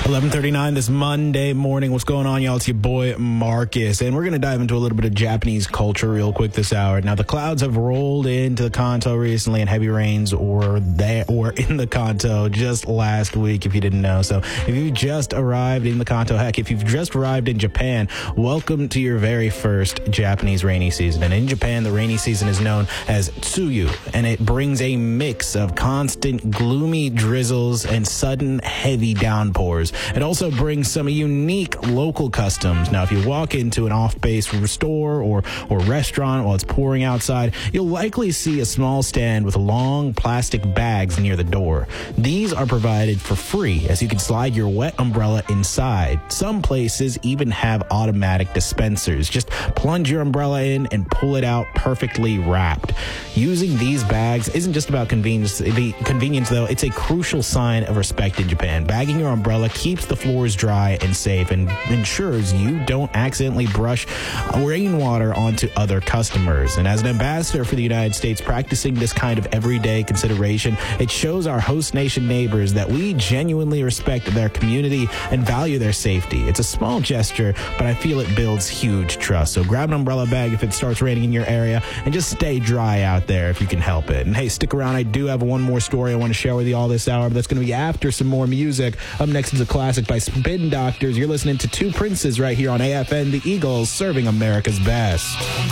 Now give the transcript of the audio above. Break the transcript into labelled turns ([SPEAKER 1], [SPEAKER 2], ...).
[SPEAKER 1] 11:39 this Monday morning. What's going on, y'all? It's your boy Marcus, and we're going to dive into a little bit of Japanese culture real quick this hour. Now, the clouds have rolled into the Kanto recently, and heavy rains were in the Kanto just last week, if you didn't know. So if you just arrived in the Kanto, heck, if you've just arrived in Japan, welcome to your very first Japanese rainy season. And in Japan, the rainy season is known as Tsuyu, and it brings a mix of constant gloomy drizzles and sudden heavy downpours. It also brings some unique local customs. Now, if you walk into an off-base store or restaurant while it's pouring outside, you'll likely see a small stand with long plastic bags near the door. These are provided for free, as you can slide your wet umbrella inside. Some places even have automatic dispensers. Just plunge your umbrella in and pull it out perfectly wrapped. Using these bags isn't just about convenience, though. It's a crucial sign of respect in Japan. Bagging your umbrella keeps the floors dry and safe and ensures you don't accidentally brush rainwater onto other customers. And as an ambassador for the United States practicing this kind of everyday consideration, it shows our host nation neighbors that we genuinely respect their community and value their safety. It's a small gesture, but I feel it builds huge trust. So grab an umbrella bag if it starts raining in your area, and just stay dry out there if you can help it. And hey, stick around. I do have one more story I want to share with you all this hour, but that's going to be after some more music. Up next is a classic by Spin Doctors. You're listening to Two Princes right here on AFN, the Eagles, serving America's best.